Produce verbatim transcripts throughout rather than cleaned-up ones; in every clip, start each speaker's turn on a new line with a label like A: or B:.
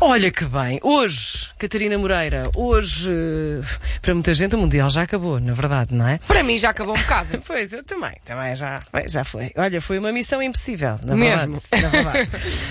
A: Olha que bem, hoje, Catarina Moreira, hoje, para muita gente o Mundial já acabou, na verdade, não é?
B: Para mim já acabou um bocado.
A: Pois, eu também, também já, já foi. Olha, foi uma missão impossível, na
B: Mesmo.
A: verdade. Na verdade.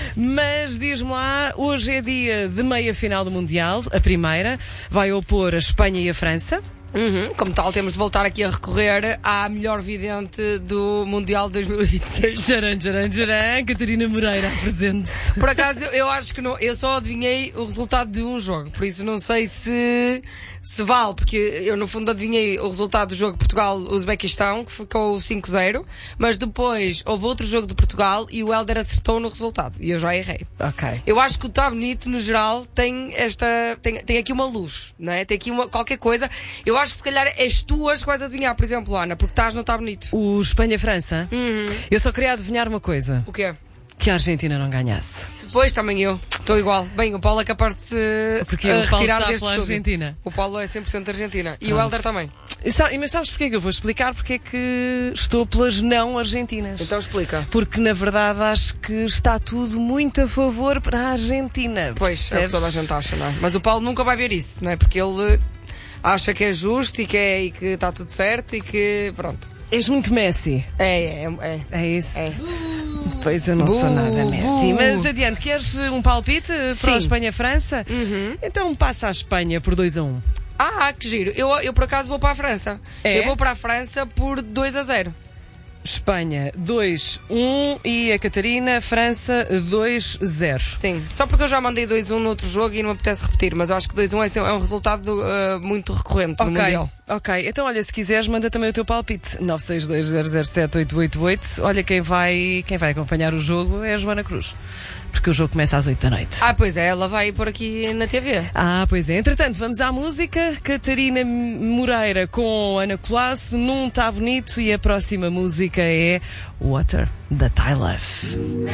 A: Mas diz-me lá, hoje é dia de meia final do Mundial, a primeira, vai opor a Espanha e a França.
B: Uhum. Como tal, temos de voltar aqui a recorrer à melhor vidente do Mundial de dois mil e vinte e seis.
A: Tcharam, tcharam, tcharam, Catarina Moreira, presente.
B: Por acaso, eu, eu acho que não, eu só adivinhei o resultado de um jogo, por isso não sei se, se vale, porque eu no fundo adivinhei o resultado do jogo Portugal-Uzbequistão, que ficou cinco zero, mas depois houve outro jogo de Portugal e o Helder acertou no resultado, e eu já errei.
A: Ok.
B: Eu acho que o Tá Bonito, no geral, tem esta, tem, tem aqui uma luz, não é? Tem aqui uma, qualquer coisa. Eu acho que se calhar és tu as que vais adivinhar, por exemplo, Ana, porque estás no Tá Bonito.
A: O Espanha-França?
B: Uhum.
A: Eu só queria adivinhar uma coisa.
B: O quê?
A: Que a Argentina não ganhasse.
B: Pois, também eu. Estou igual. Bem, o Paulo é capaz de se
A: Porque
B: uh,
A: o Paulo
B: retirar
A: está
B: deste
A: pela
B: estúdio.
A: Argentina.
B: O Paulo é cem por cento Argentina. E
A: Pronto.
B: o Helder também.
A: E sabe- Mas sabes porquê que eu vou explicar? Porque é que estou pelas não argentinas.
B: Então explica.
A: Porque na verdade acho que está tudo muito a favor para a Argentina.
B: Pois, é o que
A: percebes?
B: toda a gente acha, não é? Mas o Paulo nunca vai ver isso, não é? Porque ele acha que é justo e que é, e que está tudo certo e que, pronto.
A: És muito Messi.
B: É, é, é.
A: É isso?
B: É.
A: Pois eu não
B: Bu,
A: sou nada Messi.
B: bu.
A: Mas adiante, queres um palpite para
B: Sim.
A: a Espanha-França?
B: Uhum.
A: Então passa a Espanha por dois a um.
B: Ah, que giro. Eu, eu por acaso vou para a França.
A: É?
B: Eu vou para a França por dois a zero.
A: Espanha dois um e a Catarina, França dois zero.
B: Sim, só porque eu já mandei dois um no outro jogo e não me apetece repetir, mas eu acho que dois um é, é um resultado uh, muito recorrente no
A: Ok,
B: Mundial.
A: ok. Então, olha, se quiseres, manda também o teu palpite. nove seis dois zero zero sete oito oito oito. Olha, quem vai, quem vai acompanhar o jogo é a Joana Cruz. Porque o jogo começa às oito da noite.
B: Ah, pois é, ela vai por aqui na T V.
A: Ah, pois é. Entretanto, vamos à música. Catarina Moreira com Ana Colasso, num Tá Bonito, e a próxima música é Water, da Ty Love.